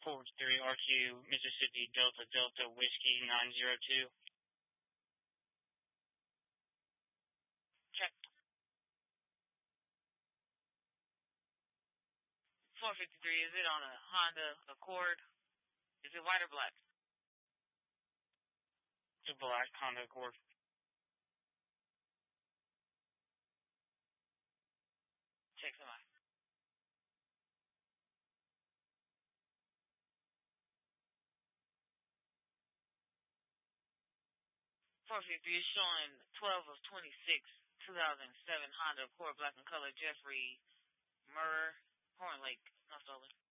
453 RQ, Mississippi Delta Delta Whiskey 902. Check. 453, is it on a Honda Accord? Is it white or black? It's a black Honda Accord. Check somebody. 450 is showing 12 of 26, 2007 Honda Accord black in color, Jeffrey Murr, Horn Lake, not stolen.